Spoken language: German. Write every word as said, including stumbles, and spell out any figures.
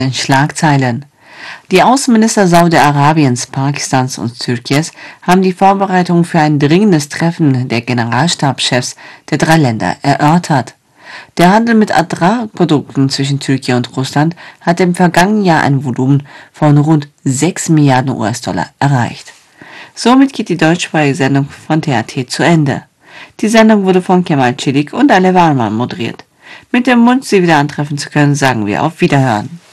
In Schlagzeilen. Die Außenminister Saudi-Arabiens, Pakistans und Türkiens haben die Vorbereitungen für ein dringendes Treffen der Generalstabschefs der drei Länder erörtert. Der Handel mit Agrarprodukten zwischen Türkei und Russland hat im vergangenen Jahr ein Volumen von rund sechs Milliarden U S-Dollar erreicht. Somit geht die deutschsprachige Sendung von T A T zu Ende. Die Sendung wurde von Kemal Çelik und Ale Warman moderiert. Mit dem Wunsch, Sie wieder antreffen zu können, sagen wir auf Wiederhören.